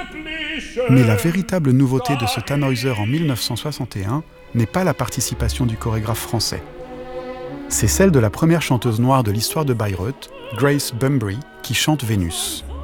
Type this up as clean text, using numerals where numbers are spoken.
Mais la véritable nouveauté de ce Tannhäuser en 1961 n'est pas la participation du chorégraphe français. C'est celle de la première chanteuse noire de l'histoire de Bayreuth, Grace Bumbry, qui chante Vénus.